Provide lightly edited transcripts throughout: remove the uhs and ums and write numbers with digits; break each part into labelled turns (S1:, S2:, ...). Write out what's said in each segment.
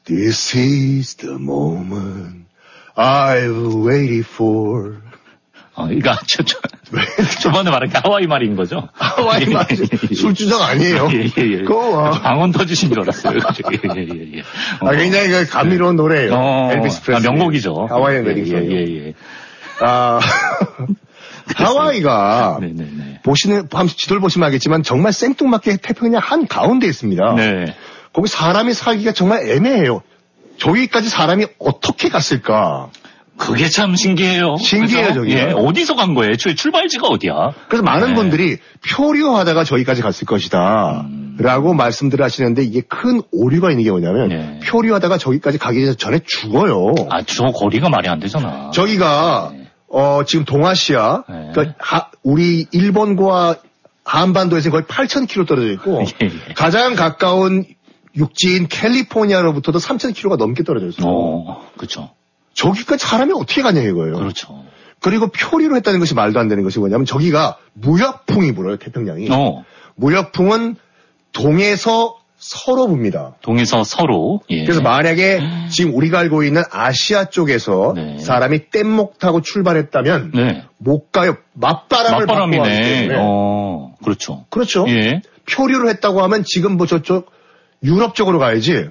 S1: This is the moment I've waited for.
S2: 그러니까 저번에 말한 게 하와이 말인 거죠?
S1: 하와이 말 술주정 아니에요.
S2: 예. 방언 터지신 줄 알았어요. 예.
S1: 굉장히 감미로운 노래예요. 엘비스 프레슬리.
S2: 명곡이죠.
S1: 하와이안 웨딩 송.
S2: 예.
S1: 하와이가
S2: 네네네.
S1: 지도를 보시면 알겠지만 정말 생뚱맞게 태평양 한 가운데 있습니다.
S2: 네.
S1: 거기 사람이 살기가 정말 애매해요. 저기까지 사람이 어떻게 갔을까?
S2: 그게 참 신기해요.
S1: 신기해요, 저기.
S2: 예, 어디서 간 거예요? 출발지가 어디야?
S1: 그래서 많은 분들이 표류하다가 저기까지 갔을 것이다. 라고 말씀들 하시는데 이게 큰 오류가 있는 게 뭐냐면 표류하다가 저기까지 가기 전에 죽어요.
S2: 저 거리가 말이 안 되잖아.
S1: 저기가 지금 동아시아, 그러니까 우리 일본과 한반도에서 거의 8,000km 떨어져 있고 가장 가까운 육지인 캘리포니아로부터도 3,000km가 넘게 떨어져 있어요.
S2: 그렇죠.
S1: 저기까지 사람이 어떻게 가냐 이거예요.
S2: 그렇죠.
S1: 그리고 표류를 했다는 것이 말도 안 되는 것이 뭐냐면 저기가 무역풍이 불어요, 태평양이. 무역풍은 동에서 서로 붑니다.
S2: 동에서 서로. 예.
S1: 그래서 만약에 지금 우리가 알고 있는 아시아 쪽에서 사람이 뗏목 타고 출발했다면 못 가요. 맞바람을 받고 하기 때문에.
S2: 그렇죠.
S1: 예. 표류를 했다고 하면 지금 뭐 저쪽 유럽 쪽으로 가야지.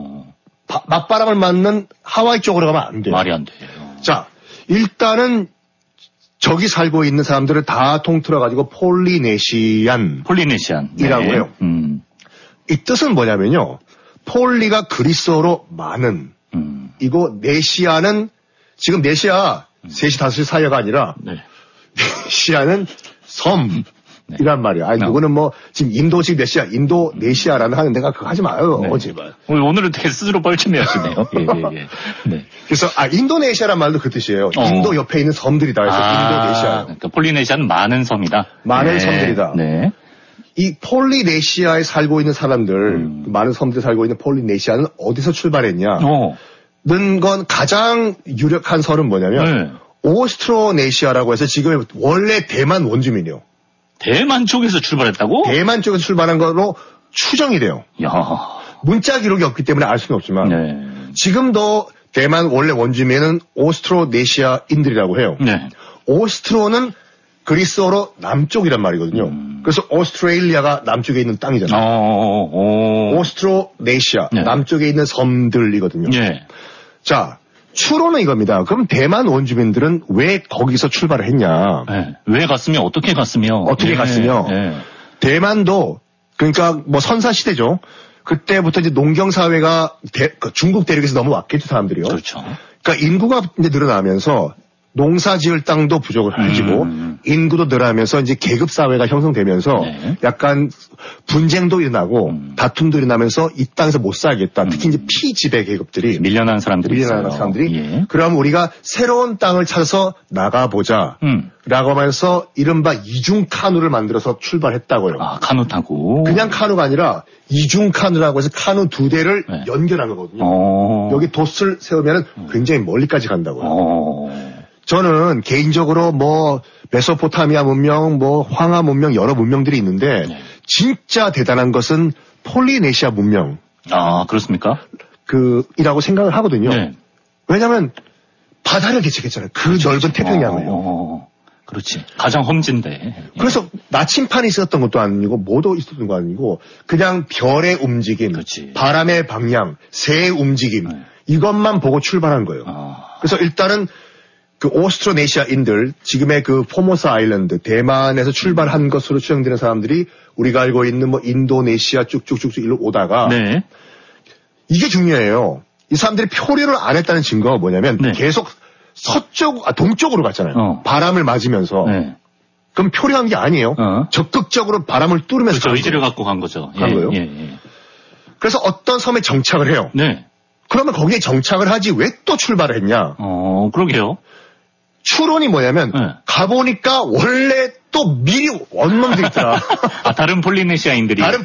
S1: 맞바람을 맞는 하와이 쪽으로 가면 안 돼요.
S2: 말이 안 돼요.
S1: 자, 일단은 저기 살고 있는 사람들을 다 통틀어가지고 폴리네시안이라고 해요. 이 뜻은 뭐냐면요. 폴리가 그리스어로 많은, 이거 네시아는 지금 네시아 3시 5시 사이가 아니라 네시아는 섬이란 말이에요. 누구는 뭐 지금 인도식 네시아, 인도네시아라는 하는 데가 그거 하지 마요. 제발.
S2: 오늘은 되게 스스로 뻘쭘해하시네요. 예. 네.
S1: 그래서 인도네시아란 말도 그 뜻이에요. 인도 옆에 있는 섬들이다 해서 인도네시아.
S2: 그러니까 폴리네시아는 많은 섬이다.
S1: 많은 섬들이다.
S2: 네.
S1: 이 폴리네시아에 살고 있는 사람들, 많은 섬들에 살고 있는 폴리네시아는 어디서 출발했냐? 는 건 가장 유력한 설은 뭐냐면 오스트로네시아라고 해서 지금 원래 대만 원주민이요.
S2: 대만 쪽에서 출발했다고?
S1: 대만 쪽에서 출발한 거로 추정이 돼요. 문자 기록이 없기 때문에 알 수는 없지만 지금도 대만 원래 원주민은 오스트로네시아인들이라고 해요. 오스트로는 그리스어로 남쪽이란 말이거든요. 그래서 오스트레일리아가 남쪽에 있는 땅이잖아요. 오스트로네시아, 남쪽에 있는 섬들이거든요. 자, 추론은 이겁니다. 그럼 대만 원주민들은 왜 거기서 출발을 했냐?
S2: 왜 갔으며 어떻게 갔으며?
S1: 대만도 그러니까 뭐 선사시대죠. 그때부터 이제 농경사회가 중국 대륙에서 넘어왔겠죠, 사람들이요.
S2: 그렇죠.
S1: 그러니까 인구가 이제 늘어나면서 농사 지을 땅도 부족해지고 인구도 늘어나면서 이제 계급 사회가 형성되면서 약간 분쟁도 일어나고 다툼도 일어나면서 이 땅에서 못 살겠다. 특히 이제 피지배 계급들이
S2: 밀려난 사람들이
S1: 그럼 우리가 새로운 땅을 찾아서 나가보자. 라고 하면서 이른바 이중 카누를 만들어서 출발했다고요.
S2: 카누 타고.
S1: 그냥 카누가 아니라 이중 카누라고 해서 카누 2대를 연결한 거거든요. 여기 돛을 세우면 굉장히 멀리까지 간다고요. 저는 개인적으로 뭐 메소포타미아 문명, 뭐 황하 문명 여러 문명들이 있는데 진짜 대단한 것은 폴리네시아 문명.
S2: 그렇습니까?
S1: 이라고 생각을 하거든요. 왜냐하면 바다를 개척했잖아요. 그 넓은 태평양을.
S2: 그렇지. 가장 험진데.
S1: 그래서 나침판이 있었던 것도 아니고 뭐도 있었던 거 아니고 그냥 별의 움직임, 바람의 방향, 새의 움직임 이것만 보고 출발한 거예요. 그래서 일단은 그 오스트로네시아인들, 지금의 그 포모사 아일랜드, 대만에서 출발한 것으로 추정되는 사람들이 우리가 알고 있는 뭐 인도네시아 쭉쭉쭉쭉 일로 오다가 이게 중요해요. 이 사람들이 표류를 안 했다는 증거가 뭐냐면 계속 동쪽으로 갔잖아요. 바람을 맞으면서. 그럼 표류한 게 아니에요. 적극적으로 바람을 뚫으면서.
S2: 그렇죠. 의지를 갖고 간 거죠.
S1: 간 거예요. 그래서 어떤 섬에 정착을 해요. 그러면 거기에 정착을 하지 왜 또 출발을 했냐?
S2: 그러게요.
S1: 추론이 뭐냐면 가보니까 원래 또 미리 원놈들이 있더라.
S2: 다른 폴리네시아인들이.
S1: 야!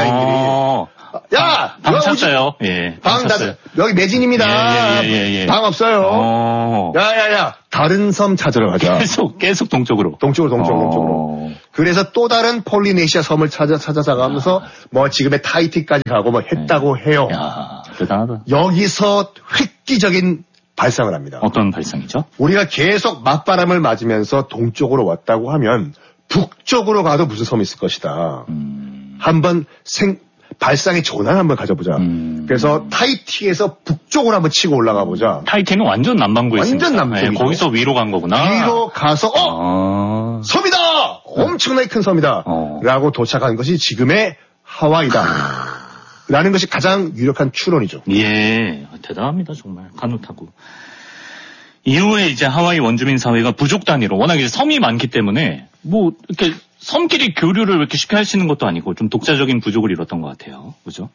S2: 방 찼어요.
S1: 방 찼어요. 여기 매진입니다. 방 없어요. 야야야. 다른 섬 찾으러 가자.
S2: 계속 동쪽으로.
S1: 동쪽으로. 그래서 또 다른 폴리네시아 섬을 찾아가면서 뭐 지금의 타이티까지 가고 뭐 했다고 해요.
S2: 대단하다.
S1: 여기서 획기적인 발상을 합니다.
S2: 어떤 발상이죠?
S1: 우리가 계속 맞바람을 맞으면서 동쪽으로 왔다고 하면 북쪽으로 가도 무슨 섬이 있을 것이다. 한번 발상의 전환을 한번 가져보자. 그래서 타히티에서 북쪽으로 한번 치고 올라가 보자.
S2: 타히티는 완전 남반구에 있습니다.
S1: 완전 남쪽이죠.
S2: 네, 거기서 위로 간 거구나.
S1: 위로 가서 섬이다! 엄청나게 큰 섬이다. 라고 도착한 것이 지금의 하와이다. 라는 것이 가장 유력한 추론이죠.
S2: 예, 대단합니다 정말. 간호타고. 이후에 이제 하와이 원주민 사회가 부족 단위로 워낙 이제 섬이 많기 때문에 뭐 이렇게 섬끼리 교류를 이렇게 쉽게 할 수 있는 것도 아니고 좀 독자적인 부족을 이뤘던 것 같아요. 그죠?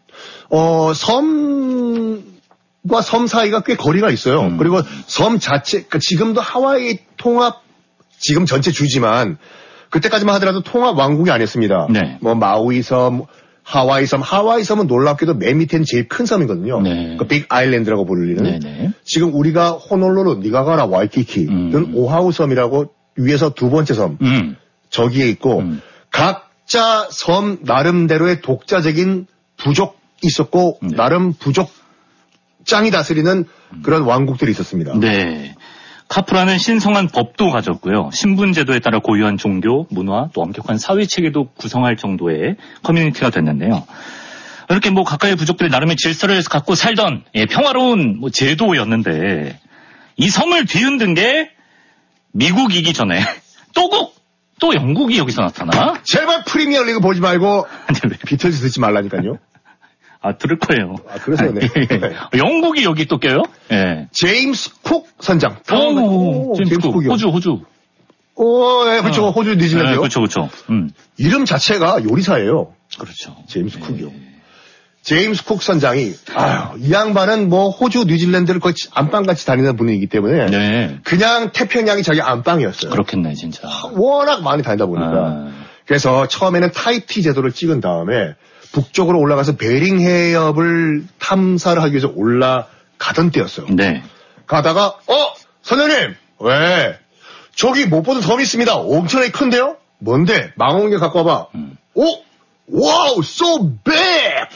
S1: 섬과 섬 사이가 꽤 거리가 있어요. 그리고 섬 자체, 그러니까 지금도 하와이 통합, 지금 전체 주지만 그때까지만 하더라도 통합 왕국이 아니었습니다.
S2: 네.
S1: 뭐 마우이 섬, 하와이 섬은 놀랍게도 맨 밑에는 제일 큰 섬이거든요.
S2: 네.
S1: 그 빅 아일랜드라고 불리는.
S2: 네네.
S1: 지금 우리가 호놀룰루, 니가가라, 와이키키는 오하우 섬이라고 위에서 두 번째 섬. 저기에 있고 각자 섬 나름대로의 독자적인 부족이 있었고 나름 부족장이 다스리는 그런 왕국들이 있었습니다.
S2: 네. 카프라는 신성한 법도 가졌고요. 신분제도에 따라 고유한 종교, 문화, 또 엄격한 사회체계도 구성할 정도의 커뮤니티가 됐는데요. 이렇게 뭐 각각의 부족들이 나름의 질서를 갖고 살던 평화로운 제도였는데 이 섬을 뒤흔든 게 미국이기 전에 또 영국이 여기서 나타나?
S1: 제발 프리미어리그 보지 말고 비틀즈 듣지 말라니까요.
S2: 들을 거예요.
S1: 그래서요. 네.
S2: 영국이 여기 또 껴요? 예.
S1: 제임스 쿡 선장.
S2: 제임스 쿡. 호주.
S1: 네, 그렇죠. 호주, 뉴질랜드요.
S2: 네, 그렇죠.
S1: 이름 자체가 요리사예요.
S2: 그렇죠.
S1: 제임스 쿡이요. 제임스 쿡 선장이, 이 양반은 뭐 호주, 뉴질랜드를 거의 안방같이 다니는 분이기 때문에. 네. 그냥 태평양이 자기 안방이었어요.
S2: 그렇겠네, 진짜.
S1: 워낙 많이 다니다 보니까. 그래서 처음에는 타히티 제도를 찍은 다음에 북쪽으로 올라가서 베링 해협을 탐사를 하기 위해서 올라가던 때였어요.
S2: 네.
S1: 가다가, 선생님! 왜? 저기 못 보던 섬이 있습니다. 엄청나게 큰데요? 뭔데? 망원경 갖고 와봐. 와우, so big!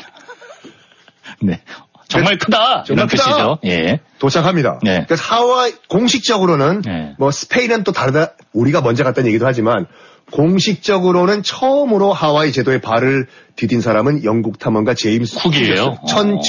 S2: 네. 정말 크다.
S1: 정말
S2: 이런 뜻이죠. 예.
S1: 도착합니다.
S2: 네.
S1: 그래서 하와이, 공식적으로는, 뭐 스페인은 또 다르다, 우리가 먼저 갔다는 얘기도 하지만, 공식적으로는 처음으로 하와이 제도에 발을 디딘 사람은 영국 탐험가 제임스
S2: 쿡이에요.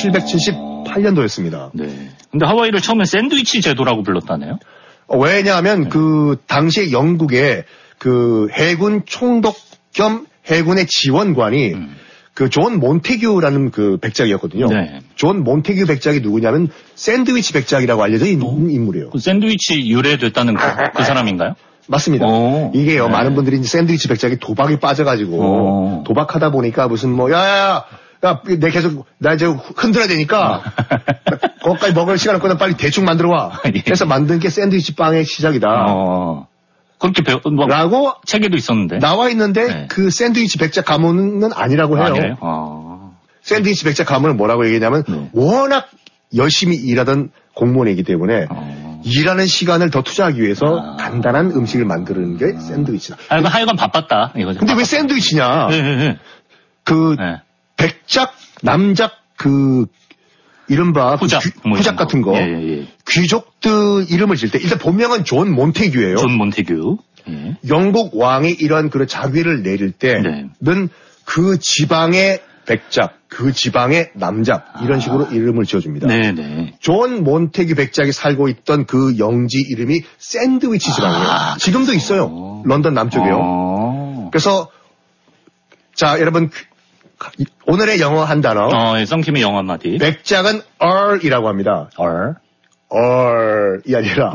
S1: 1778년도였습니다.
S2: 네. 근데 하와이를 처음에 샌드위치 제도라고 불렀다네요?
S1: 왜냐하면 그 당시에 영국의 그 해군 총독 겸 해군의 지원관이 그 존 몬테규라는 그 백작이었거든요. 네. 존 몬테규 백작이 누구냐면 샌드위치 백작이라고 알려져 있는 인물이에요.
S2: 그 샌드위치 유래됐다는 그 사람인가요?
S1: 맞습니다. 이게요, 네. 많은 분들이 이제 샌드위치 백작이 도박에 빠져가지고, 도박하다 보니까 무슨 뭐, 야, 내 계속, 나 이제 흔들어야 되니까, 거기까지 먹을 시간 없거든 빨리 대충 만들어 와. 그래서 만든 게 샌드위치 빵의 시작이다.
S2: 그렇게
S1: 라고
S2: 책에도 있었는데.
S1: 나와 있는데, 네. 그 샌드위치 백작 가문은 아니라고 해요.
S2: 아니에요?
S1: 샌드위치 백작 가문은 뭐라고 얘기냐면, 워낙 열심히 일하던 공무원이기 때문에, 일하는 시간을 더 투자하기 위해서 간단한 음식을 만드는 게 샌드위치다.
S2: 하여간 바빴다. 이거죠.
S1: 근데 왜 샌드위치냐? 그 백작, 남작 그 이른바
S2: 후작
S1: 같은 거. 귀족들 이름을 질 때 일단 본명은 존 몬테규예요.
S2: 존 몬테규.
S1: 영국 왕이 이런 그런 자위를 내릴 때는 그 지방의 백작, 그 지방의 남작 이런 식으로 이름을 지어줍니다.
S2: 네네.
S1: 존 몬테규 백작이 살고 있던 그 영지 이름이 샌드위치 지방이에요. 지금도 있어요. 런던 남쪽에요. 그래서 자 여러분 오늘의 영어 한 단어.
S2: 썬킴의 영어 한마디.
S1: 백작은 Earl이라고 합니다. Earl이 아니라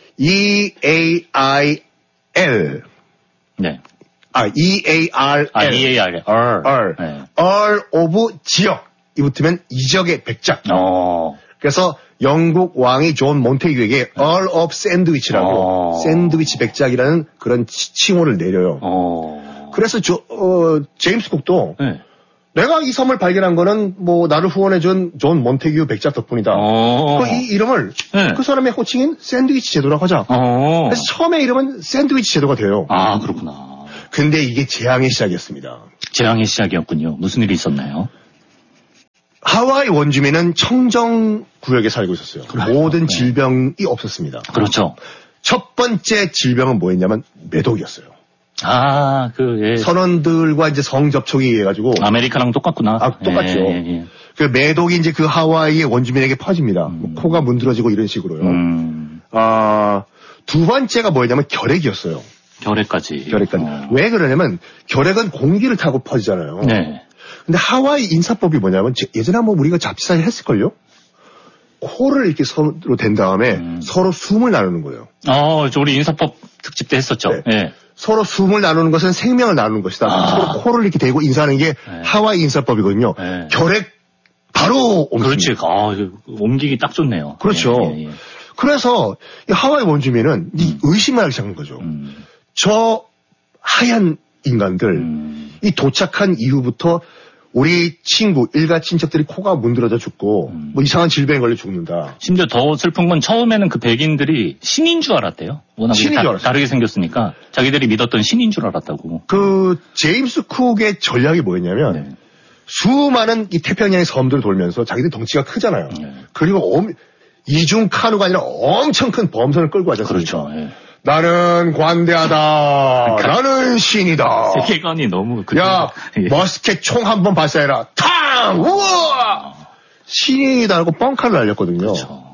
S1: E-A-I-L.
S2: 네.
S1: E-A-R-L.
S2: E-A-R-L.
S1: Earl. Earl of 지역. 이 붙으면 이 지역의 백작. 그래서 영국 왕이 존 몬테규에게 Earl of 샌드위치라고 샌드위치 백작이라는 그런 칭호를 내려요. 그래서 제임스 쿡도 내가 이 섬을 발견한 거는 뭐 나를 후원해준 존 몬테규 백작 덕분이다. 이 이름을 그 사람의 호칭인 샌드위치 제도라고 하자. 그래서 처음에 이름은 샌드위치 제도가 돼요.
S2: 그렇구나.
S1: 근데 이게 재앙의 시작이었습니다.
S2: 재앙의 시작이었군요. 무슨 일이 있었나요?
S1: 하와이 원주민은 청정 구역에 살고 있었어요. 모든 질병이 없었습니다.
S2: 그렇죠.
S1: 첫 번째 질병은 뭐였냐면 매독이었어요.
S2: 예.
S1: 선원들과 이제 성접촉이 해가지고.
S2: 아메리카랑 똑같구나.
S1: 똑같죠.
S2: 예.
S1: 그 매독이 이제 그 하와이의 원주민에게 퍼집니다. 코가 문드러지고 이런 식으로요. 두 번째가 뭐였냐면 결핵이었어요.
S2: 결핵까지.
S1: 왜 그러냐면 결핵은 공기를 타고 퍼지잖아요.
S2: 네.
S1: 근데 하와이 인사법이 뭐냐면 예전에 한번 우리가 잡지사에 했을걸요? 코를 이렇게 서로 댄 다음에 서로 숨을 나누는 거예요.
S2: 우리 인사법 특집 때 했었죠.
S1: 네.
S2: 예.
S1: 서로 숨을 나누는 것은 생명을 나누는 것이다. 서로 코를 이렇게 대고 인사하는 게 하와이 인사법이거든요. 결핵 바로 옮깁니다.
S2: 그렇지. 옮기기 딱 좋네요.
S1: 그렇죠.
S2: 예.
S1: 그래서 이 하와이 원주민은 의심을 하기 시작한 거죠. 저 하얀 인간들 이 도착한 이후부터 우리 친구, 일가 친척들이 코가 문드러져 죽고 뭐 이상한 질병에 걸려 죽는다.
S2: 심지어 더 슬픈 건 처음에는 그 백인들이 신인 줄 알았대요. 워낙
S1: 신인 줄 알았어요.
S2: 다르게 생겼으니까 자기들이 믿었던 신인 줄 알았다고.
S1: 그 제임스 쿡의 전략이 뭐였냐면 수많은 이 태평양의 섬들을 돌면서 자기들 덩치가 크잖아요. 그리고 이중 카누가 아니라 엄청 큰 범선을 끌고 가지 않습니까?
S2: 그렇죠.
S1: 나는 관대하다. 나는 신이다.
S2: 세계관이 너무
S1: 야, 머스켓 총 한 번 발사해라. 탕! 우와! 신이다라고 뻥카를 날렸거든요.
S2: 그렇죠.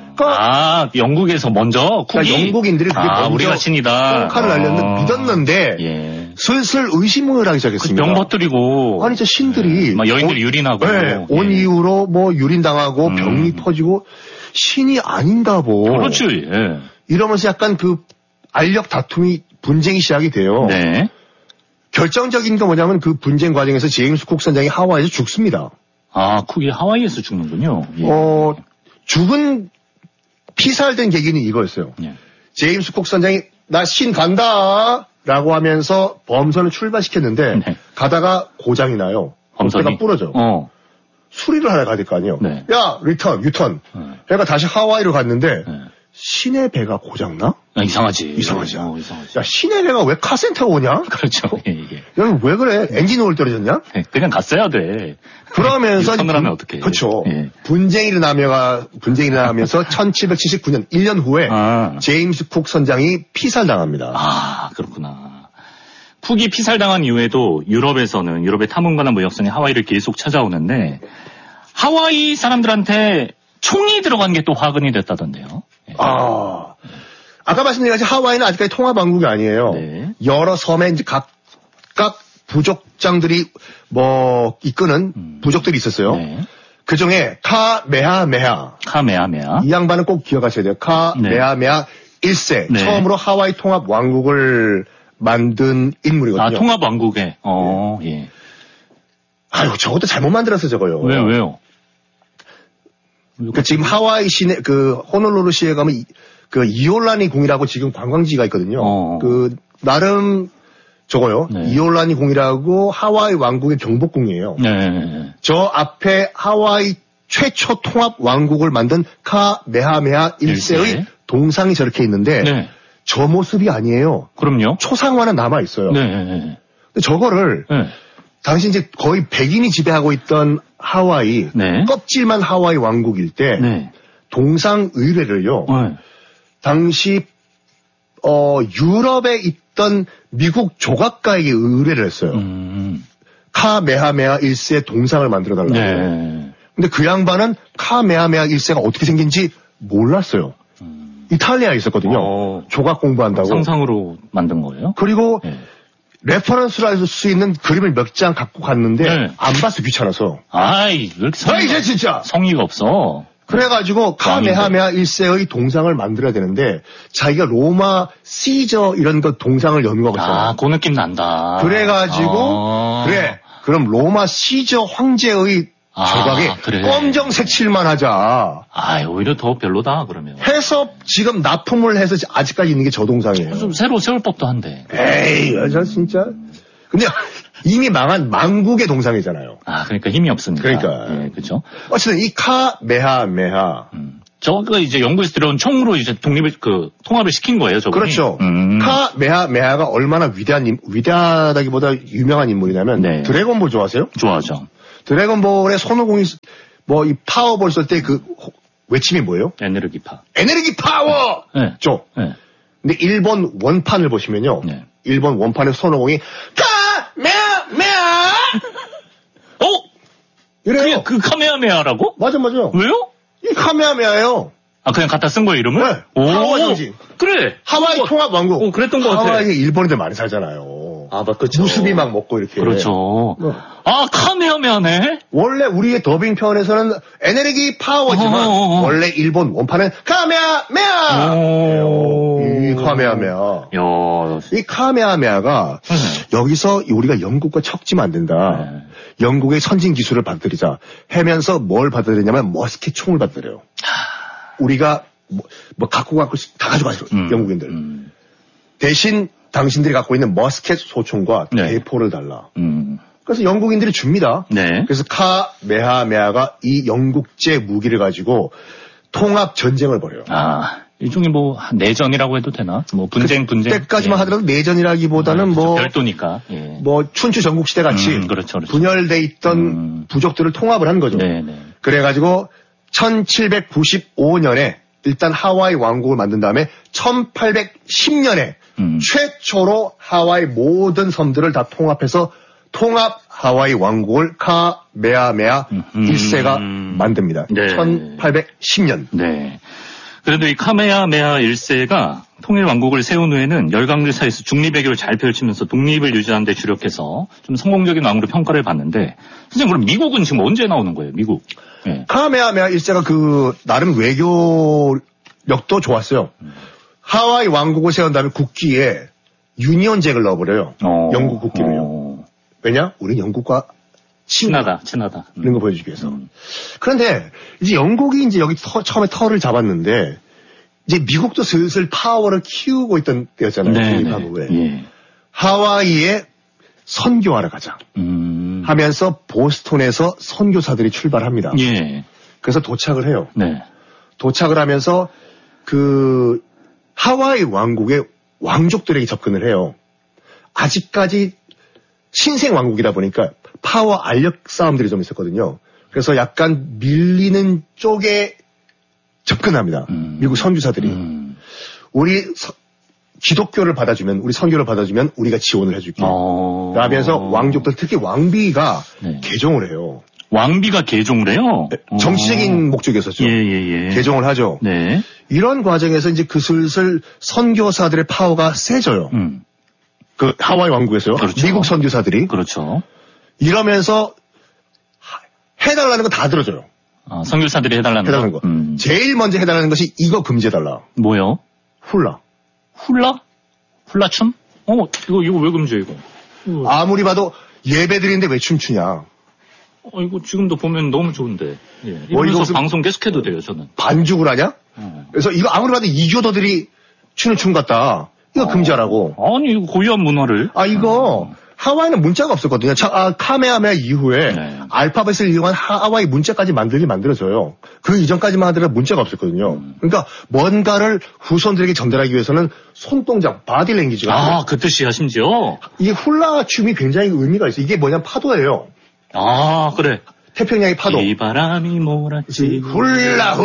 S2: 영국에서 먼저
S1: 그러니까 영국인들이 그게 먼저
S2: 우리가 신이다.
S1: 뻥카를 날렸는데 믿었는데 슬슬 의심을 하기 시작했습니다.
S2: 명버뜨리고
S1: 아니 저 신들이
S2: 막 여인들이 유린하고
S1: 온 이후로 뭐 유린당하고 병이 퍼지고 신이 아닌다고.
S2: 그렇지.
S1: 이러면서 약간 그 알력 다툼이 분쟁이 시작이 돼요.
S2: 네.
S1: 결정적인 건 뭐냐면 그 분쟁 과정에서 제임스 쿡 선장이 하와이에서 죽습니다.
S2: 쿡이 하와이에서 죽는군요.
S1: 죽은 피살된 계기는 이거였어요. 제임스 쿡 선장이 나 신 간다 라고 하면서 범선을 출발시켰는데 가다가 고장이 나요. 범선이 부러져. 수리를 하러 가야 될 거 아니에요. 야, 유턴. 그러니까 다시 하와이로 갔는데 신의 배가 고장나?
S2: 이상하지.
S1: 야, 신의 배가 왜 카센터가 오냐?
S2: 그렇죠.
S1: 야, 왜 그래? 엔진 오일 떨어졌냐?
S2: 그냥 갔어야 돼.
S1: 그러면서
S2: 유턴을 하면 어떡해.
S1: 그렇죠. 분쟁이 일어나면서 1779년 1년 후에 제임스 쿡 선장이 피살당합니다.
S2: 그렇구나. 쿡이 피살당한 이후에도 유럽의 탐험가나 무역선이 하와이를 계속 찾아오는데 하와이 사람들한테 총이 들어간 게 또 화근이 됐다던데요. 아까
S1: 말씀드린 하와이는 아직까지 통합왕국이 아니에요. 여러 섬에 이제 각각 부족장들이 이끄는 부족들이 있었어요. 그 중에 카메하메하. 이 양반은 꼭 기억하셔야 돼요. 카메하메하 1세. 처음으로 하와이 통합왕국을 만든 인물이거든요.
S2: 통합왕국에.
S1: 아유, 저것도 잘못 만들었어, 저거요.
S2: 왜요?
S1: 지금 하와이 시내, 호놀룰루 시에 가면 이올라니 궁이라고 지금 관광지가 있거든요. 나름 저거요. 이올라니 궁이라고 하와이 왕국의 경복궁이에요. 저 앞에 하와이 최초 통합 왕국을 만든 카메하메하 1세의 동상이 저렇게 있는데 저 모습이 아니에요.
S2: 그럼요.
S1: 초상화는 남아있어요. 근데 저거를 당시 이제 거의 백인이 지배하고 있던 하와이, 껍질만 하와이 왕국일 때 동상 의뢰를요. 당시 유럽에 있던 미국 조각가에게 의뢰를 했어요. 카메하메하 1세 동상을 만들어달라고. 근데 그 양반은 카메하메하 1세가 어떻게 생긴지 몰랐어요. 이탈리아에 있었거든요. 조각 공부한다고.
S2: 상상으로 만든 거예요?
S1: 그리고 레퍼런스로 할 수 있는 그림을 몇 장 갖고 갔는데 안 봐서 귀찮아서.
S2: 왜 이렇게
S1: 진짜
S2: 성의가 없어.
S1: 그래가지고 카메하메하 1세의 동상을 만들어야 되는데 자기가 로마 시저 이런 거 동상을 연구하고 있어요.
S2: 그 느낌 난다.
S1: 그래가지고 그럼 로마 시저 황제의 조각에 검정색 칠만 하자.
S2: 오히려 더 별로다 그러면.
S1: 해서 지금 납품을 해서 아직까지 있는 게 저 동상이에요.
S2: 좀 새로 세울 법도 한데.
S1: 에이, 저 진짜. 근데 이미 망한 망국의 동상이잖아요.
S2: 그러니까 힘이 없으니까.
S1: 그러니까.
S2: 그렇죠.
S1: 어쨌든 이 카메하메하.
S2: 저거 이제 영국에서 들어온 총으로 이제 통합을 시킨 거예요, 저거.
S1: 그렇죠. 카메하메하가 얼마나 위대하다기보다 유명한 인물이냐면 드래곤볼 좋아하세요?
S2: 좋아하죠.
S1: 드래곤볼의 손오공이 뭐 이 파워볼 쓸 때 그 외침이 뭐예요?
S2: 에너지 파.
S1: 에너지 파워!
S2: 네.
S1: 죠.
S2: 네.
S1: 근데 일본 원판을 보시면요.
S2: 네.
S1: 일본 원판의 손오공이 카메하메하! 이래요.
S2: 그 카메하메하라고?
S1: 맞아.
S2: 왜요?
S1: 이 카메하메하예요.
S2: 아, 그냥 갖다 쓴 거예요, 이름을?
S1: 네. 하와이 정신.
S2: 그래.
S1: 하와이 통합 왕국.
S2: 그랬던 것 같아.
S1: 하와이에 일본인들 많이 살잖아요.
S2: 아, 그렇죠.
S1: 무수비 막 먹고 이렇게.
S2: 그렇죠. 아, 카메하메하네?
S1: 원래 우리의 더빙 편에서는 에너지 파워지만 원래 일본 원판은 카메하메하! 이 카메하메하. 이 카메하메하가 여기서 우리가 영국과 척지면 안 된다. 네. 영국의 선진 기술을 받아들이자 하면서 뭘 받아들이냐면 머스킷 총을 받아들여요. 우리가 뭐 갖고 다 가져가죠. 영국인들. 대신 당신들이 갖고 있는 머스켓 소총과
S2: 네.
S1: 대포를 달라. 그래서 영국인들이 줍니다.
S2: 네.
S1: 그래서 카메하메하가 이 영국제 무기를 가지고 통합 전쟁을 벌여요.
S2: 아, 일종의 뭐 내전이라고 해도 되나? 뭐 분쟁.
S1: 그때까지만 하더라도 내전이라기보다는
S2: 그렇죠.
S1: 뭐
S2: 별도니까. 예.
S1: 뭐 춘추 전국시대 같이
S2: 그렇죠.
S1: 분열돼 있던 부족들을 통합을 한 거죠.
S2: 네네.
S1: 그래가지고 1795년에 일단 하와이 왕국을 만든 다음에 1810년에 최초로 하와이 모든 섬들을 다 통합해서 통합 하와이 왕국을 카메하메하 1세가 만듭니다.
S2: 네.
S1: 1810년.
S2: 네. 그래도 이 카메하메하 1세가 통일 왕국을 세운 후에는 열강들 사이에서 중립외교를 잘 펼치면서 독립을 유지하는 데 주력해서 좀 성공적인 왕으로 평가를 받는데, 선생님 그럼 미국은 지금 언제 나오는 거예요? 미국? 네.
S1: 카메하메하 1세가 그 나름 외교력도 좋았어요. 하와이 왕국을 세운 다음에 국기에 유니언 잭을 넣어버려요. 영국 국기를요. 왜냐? 우린 영국과
S2: 친하다.
S1: 이런 거 보여주기 위해서. 그런데 이제 영국이 이제 여기 처음에 터를 잡았는데 이제 미국도 슬슬 파워를 키우고 있던 때였잖아요. 독립한 후에. 예. 하와이에 선교하러 가자. 하면서 보스턴에서 선교사들이 출발합니다.
S2: 예.
S1: 그래서 도착을 해요.
S2: 네.
S1: 도착을 하면서 그 하와이 왕국의 왕족들에게 접근을 해요. 아직까지 신생 왕국이다 보니까 파워 알력 싸움들이 좀 있었거든요. 그래서 약간 밀리는 쪽에 접근합니다. 미국 선교사들이. 우리 기독교를 받아주면, 우리 선교를 받아주면 우리가 지원을 해줄게. 라면서 왕족들, 특히 왕비가 개종을 해요.
S2: 왕비가 개종을 해요?
S1: 정치적인 목적이었었죠.
S2: 예.
S1: 개종을 하죠.
S2: 네.
S1: 이런 과정에서 이제 그 슬슬 선교사들의 파워가 세져요. 그 하와이 왕국에서요.
S2: 그렇죠.
S1: 미국 선교사들이.
S2: 그렇죠.
S1: 이러면서 해달라는 거 다 들어줘요.
S2: 아, 선교사들이 해달라는
S1: 거. 제일 먼저 해달라는 것이 이거 금지해달라.
S2: 뭐요?
S1: 훌라.
S2: 훌라춤? 이거 왜 금지해, 이거?
S1: 아무리 봐도 예배드리는데 왜 춤추냐.
S2: 이거 지금도 보면 너무 좋은데. 예. 이러면서 방송 계속해도 돼요, 저는.
S1: 반죽을 하냐? 그래서 이거 아무리 봐도 이교도들이 추는 춤 같다. 이거 금지하라고.
S2: 아니, 이거 고유한 문화를.
S1: 이거 하와이는 문자가 없었거든요. 카메하메하 이후에 알파벳을 이용한 하와이 문자까지 만들어져요. 그 이전까지만 하더라도 문자가 없었거든요. 그러니까 뭔가를 후손들에게 전달하기 위해서는 손동작, 바디랭귀지가.
S2: 그 뜻이야, 심지어.
S1: 이게 훌라 춤이 굉장히 의미가 있어요. 이게 뭐냐면 파도예요.
S2: 그래.
S1: 태평양의 파도.
S2: 이 바람이 몰아치.
S1: 훌라.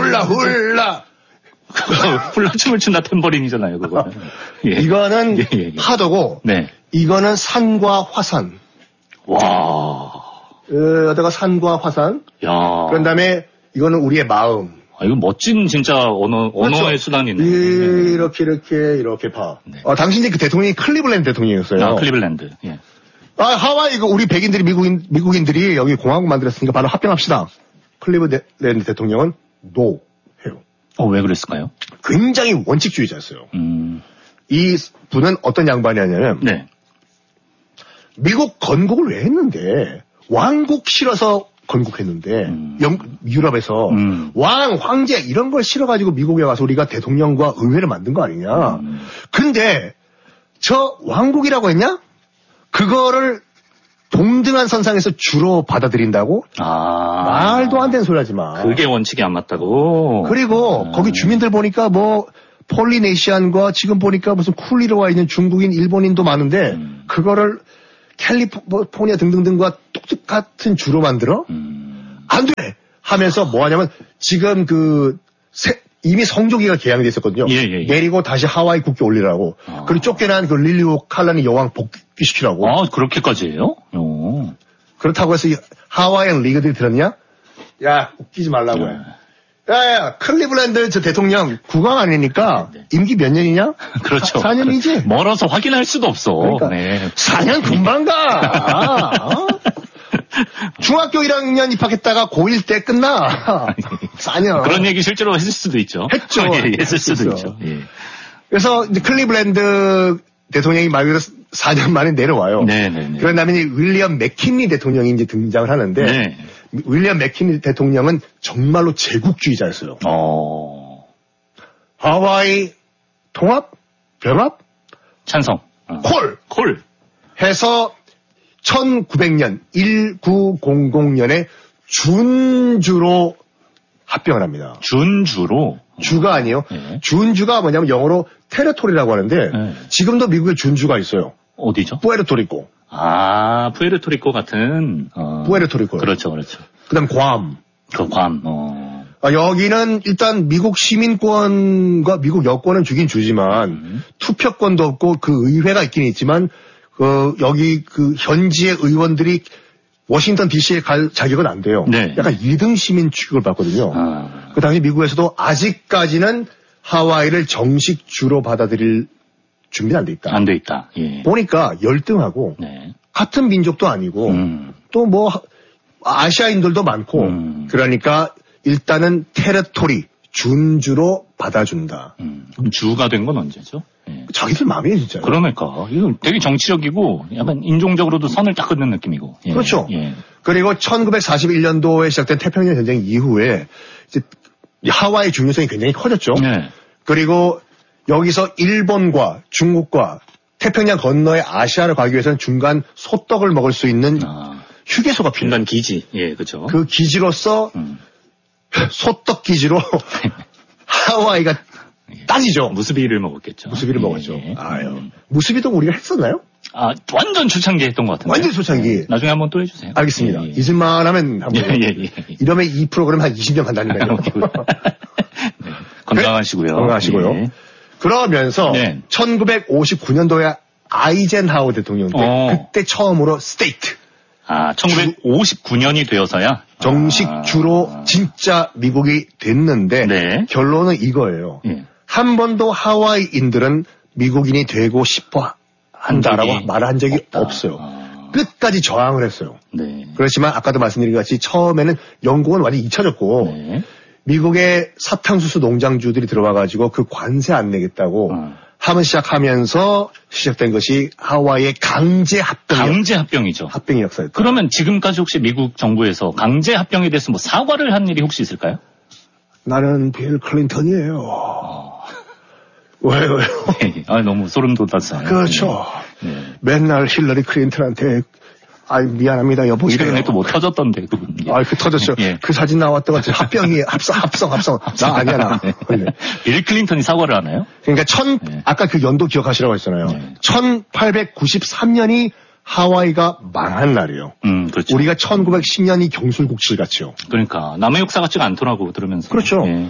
S2: 훌라춤을 춘다 탬버린이잖아요, 그거.
S1: 예. 이거는 파도고, 네. 이거는 산과 화산.
S2: 와.
S1: 여기다가 산과 화산.
S2: 야.
S1: 그런 다음에 이거는 우리의 마음.
S2: 이거 멋진 진짜 언어의 그렇죠. 수단이네.
S1: 이렇게 봐. 네. 당신이 그 대통령이 클리블랜드 대통령이었어요.
S2: 클리블랜드. 예.
S1: 하와이 우리 백인들이 미국인들이 여기 공화국 만들었으니까 바로 합병합시다. 클리블랜드 대통령은 노 해요.
S2: 왜 그랬을까요?
S1: 굉장히 원칙주의자였어요. 이 분은 어떤 양반이었냐면
S2: 네.
S1: 미국 건국을 왜 했는데 왕국 싫어서 건국했는데 유럽에서 왕, 황제 이런 걸 싫어가지고 미국에 와서 우리가 대통령과 의회를 만든 거 아니냐. 근데 저 왕국이라고 했냐? 그거를 동등한 선상에서 주로 받아들인다고? 말도 안 되는 소리 하지 마.
S2: 그게 원칙이 안 맞다고?
S1: 그리고 거기 주민들 보니까 뭐 폴리네시안과 지금 보니까 무슨 쿨리로 와 있는 중국인, 일본인도 많은데 그거를 캘리포니아 등등등과 같은 주로 만들어? 안 돼! 하면서 뭐 하냐면, 지금 이미 성조기가 개양돼 있었거든요.
S2: 예.
S1: 내리고 다시 하와이 국기 올리라고. 그리고 쫓겨난 그 릴리오 칼라니 여왕 복귀시키라고.
S2: 아, 그렇게까지 해요?
S1: 그렇다고 해서 하와이안 리그들이 들었냐? 야, 웃기지 말라고 해. 야, 클리블랜드 저 대통령 국왕 아니니까 임기 몇 년이냐?
S2: 그렇죠.
S1: 4년이지?
S2: 멀어서 확인할 수도 없어.
S1: 그러니까
S2: 네.
S1: 4년 금방 가. 중학교 1학년 입학했다가 고1 때 끝나. 4년.
S2: 그런 얘기 실제로 했을 수도 있죠.
S1: 했죠.
S2: 예, 했을 수도 있죠. 예.
S1: 그래서 이제 클리블랜드 대통령이 말 그대로 4년 만에 내려와요.
S2: 네네네.
S1: 그런 다음에 윌리엄 맥킨리 대통령이 이제 등장을 하는데,
S2: 네.
S1: 윌리엄 맥킨리 대통령은 정말로 제국주의자였어요. 하와이 통합? 병합?
S2: 찬성.
S1: 콜! 해서 1900년, 1900년에 준주로 합병을 합니다.
S2: 준주로?
S1: 주가 아니에요.
S2: 네.
S1: 준주가 뭐냐면 영어로 테레토리라고 하는데,
S2: 네.
S1: 지금도 미국에 준주가 있어요.
S2: 어디죠?
S1: 푸에르토리코.
S2: 아, 푸에르토리코 같은.
S1: 푸에르토리코.
S2: 그렇죠.
S1: 그 다음 괌.
S2: 괌.
S1: 여기는 일단 미국 시민권과 미국 여권은 주긴 주지만, 투표권도 없고 그 의회가 있긴 있지만, 여기 그 현지의 의원들이 워싱턴 DC에 갈 자격은 안 돼요.
S2: 네.
S1: 약간 2등 시민 취급을 받거든요. 그 당시 미국에서도 아직까지는 하와이를 정식 주로 받아들일 준비는 안 돼 있다.
S2: 안 돼 있다. 예.
S1: 보니까 열등하고
S2: 네.
S1: 같은 민족도 아니고 또 뭐 아시아인들도 많고 그러니까 일단은 테레토리 준주로 받아준다.
S2: 주가 된 건 언제죠? 예.
S1: 자기들 마음이에요 진짜.
S2: 그러니까 이거 되게 정치적이고 약간 인종적으로도 선을 딱 긋는 느낌이고. 예.
S1: 그렇죠.
S2: 예.
S1: 그리고 1941년도에 시작된 태평양 전쟁 이후에 이제 하와이 중요성이 굉장히 커졌죠.
S2: 네.
S1: 그리고 여기서 일본과 중국과 태평양 건너의 아시아를 가기 위해서는 중간 소떡을 먹을 수 있는 휴게소가 필요해요.
S2: 중간 기지. 예, 그렇죠.
S1: 그 기지로서 소떡 기지로 하와이가 따지죠.
S2: 무스비를 먹었겠죠.
S1: 무스비를
S2: 예,
S1: 먹었죠.
S2: 예.
S1: 무스비도 우리가 했었나요?
S2: 완전 초창기 했던 것 같은데.
S1: 완전 초창기.
S2: 나중에 한번 또 해주세요.
S1: 알겠습니다.
S2: 예.
S1: 잊을만 하면 한번.
S2: 예.
S1: 이러면 이 프로그램 한 20년 간다니까요.
S2: 네. 건강하시고요.
S1: 건강하시고요.
S2: 예.
S1: 그러면서
S2: 네.
S1: 1959년도에 아이젠하워 대통령 때 그때 처음으로 스테이트.
S2: 1959년이 되어서야
S1: 정식 주로 진짜 미국이 됐는데
S2: 네.
S1: 결론은 이거예요.
S2: 예.
S1: 한 번도 하와이인들은 미국인이 되고 싶어 한다라고 말한 적이 없어요. 끝까지 저항을 했어요.
S2: 네.
S1: 그렇지만 아까도 말씀드린 것 같이 처음에는 영국은 완전히 잊혀졌고
S2: 네.
S1: 미국의 사탕수수 농장주들이 들어와가지고 그 관세 안 내겠다고 하면 시작하면서 시작된 것이 하와이의 강제
S2: 합병이죠.
S1: 합병의 역사였다.
S2: 그러면 지금까지 혹시 미국 정부에서 강제 합병에 대해서 뭐 사과를 한 일이 혹시 있을까요?
S1: 나는 빌 클린턴이에요. 왜요?
S2: 너무 소름 돋았어요.
S1: 그렇죠.
S2: 네.
S1: 맨날 힐러리 클린턴한테 미안합니다 여보.
S2: 이름에 또 뭐 터졌던데 그분.
S1: 그 터졌죠.
S2: 예.
S1: 그 사진 나왔던 것 합병이 합성. 나 아니야 나.
S2: 네. 빌 클린턴이 사과를 하나요?
S1: 그러니까 아까 그 연도 기억하시라고 했잖아요.
S2: 네.
S1: 1893년이 하와이가 망한 날이에요.
S2: 그렇죠.
S1: 우리가 1910년이 경술국칠 같이요.
S2: 그러니까 남의 역사 같지가 않더라고 들으면서.
S1: 그렇죠.
S2: 예.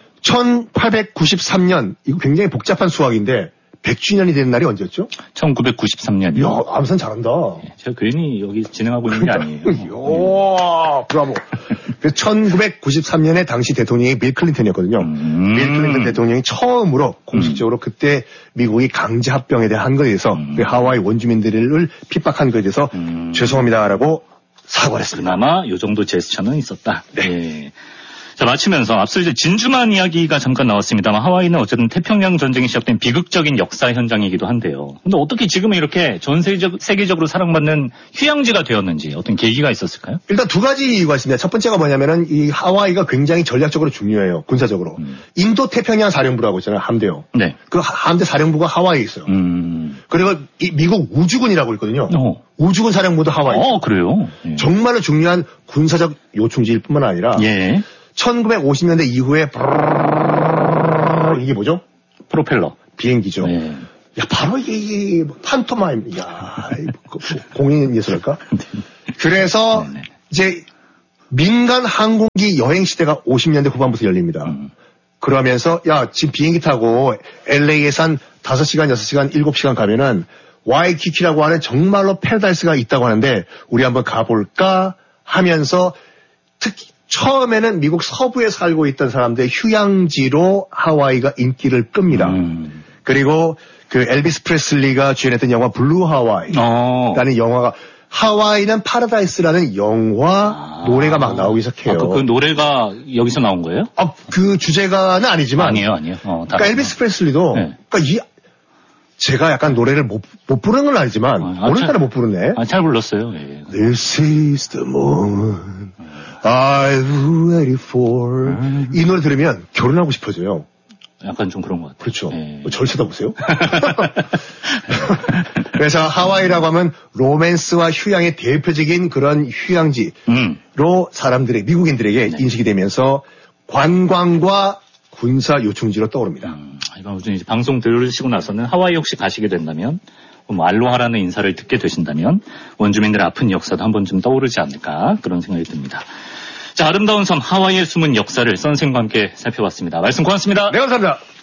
S1: 1893년 이거 굉장히 복잡한 수학인데 100주년이 된 날이 언제였죠?
S2: 1993년이요.
S1: 이야, 암산 잘한다.
S2: 제가 괜히 여기 진행하고 있는 게 아니에요.
S1: 이야, 브라보. 1993년에 당시 대통령이 빌 클린턴이었거든요. 빌 클린턴 대통령이 처음으로 공식적으로 그때 미국이 강제 합병에 대한 것에 대해서 그 하와이 원주민들을 핍박한 것에 대해서 죄송합니다라고 사과를 했습니다.
S2: 그나마 요 정도 제스처는 있었다.
S1: 네.
S2: 예. 자, 마치면서 앞서 이제 진주만 이야기가 잠깐 나왔습니다만 하와이는 어쨌든 태평양 전쟁이 시작된 비극적인 역사 현장이기도 한데요. 근데 어떻게 지금은 이렇게 전 세계적으로 사랑받는 휴양지가 되었는지 어떤 계기가 있었을까요?
S1: 일단 두 가지 이유가 있습니다. 첫 번째가 뭐냐면은 이 하와이가 굉장히 전략적으로 중요해요. 군사적으로. 인도 태평양 사령부라고 있잖아요. 함대요.
S2: 네.
S1: 그 함대 사령부가 하와이에 있어요. 그리고 이 미국 우주군이라고 있거든요. 우주군 사령부도 하와이에 있어요.
S2: 그래요? 예.
S1: 정말로 중요한 군사적 요충지일 뿐만 아니라
S2: 예.
S1: 1950년대 이후에 이게 뭐죠?
S2: 프로펠러.
S1: 비행기죠.
S2: 예.
S1: 야, 바로 이게 판토마임. 야, 공연 예술일까? 그래서
S2: 네네.
S1: 이제 민간 항공기 여행 시대가 50년대 후반부터 열립니다. 그러면서 야 지금 비행기 타고 LA에서 한 5시간, 6시간, 7시간 가면은 와이키키라고 하는 정말로 패러다이스가 있다고 하는데 우리 한번 가볼까 하면서 특히 처음에는 미국 서부에 살고 있던 사람들의 휴양지로 하와이가 인기를 끕니다. 그리고 그 엘비스 프레슬리가 주연했던 영화 블루 하와이라는 영화가 하와이는 파라다이스라는 영화 노래가 막 나오기 시작해요.
S2: 그 노래가 여기서 나온 거예요?
S1: 그 주제가는 아니지만.
S2: 아니에요.
S1: 그러니까 엘비스 프레슬리도,
S2: 네.
S1: 그러니까 제가 약간 노래를 못 부르는 건 아니지만, 오늘따라 못 부르네.
S2: 잘 불렀어요. 예.
S1: This is the moment I've waited for. 이 노래 들으면 결혼하고 싶어져요.
S2: 약간 좀 그런 것 같아요.
S1: 그렇죠.
S2: 예.
S1: 절 쳐다보세요. 그래서 하와이라고 하면 로맨스와 휴양의 대표적인 그런 휴양지로 사람들의, 미국인들에게 인식이 되면서 관광과 군사 요충지로 떠오릅니다.
S2: 이번 이제 방송 들으시고 나서는 하와이 혹시 가시게 된다면, 알로하라는 인사를 듣게 되신다면 원주민들의 아픈 역사도 한번 좀 떠오르지 않을까 그런 생각이 듭니다. 자, 아름다운 섬 하와이의 숨은 역사를 선생님과 함께 살펴봤습니다. 말씀 고맙습니다.
S1: 네, 감사합니다.